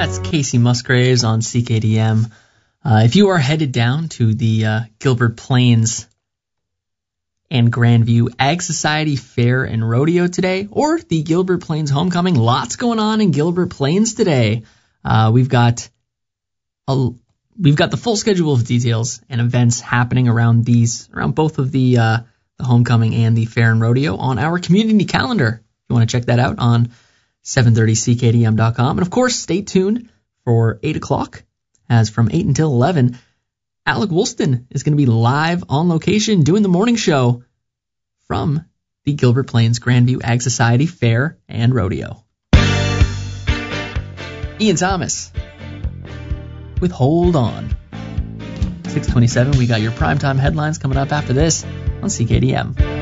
That's Casey Musgraves on CKDM. If you are headed down to the Gilbert Plains and Grandview Ag Society Fair and Rodeo today, or the Gilbert Plains Homecoming, lots going on in Gilbert Plains today. We've got the full schedule of details and events happening around both of the homecoming and the fair and rodeo on our community calendar. If you want to check that out on 730ckdm.com. And of course, stay tuned for 8 o'clock, as from 8 until 11, Alec Woolston is going to be live on location doing the morning show from the Gilbert Plains Grandview Ag Society Fair and Rodeo. Ian Thomas with Hold On. 6:27, we got your primetime headlines coming up after this on CKDM.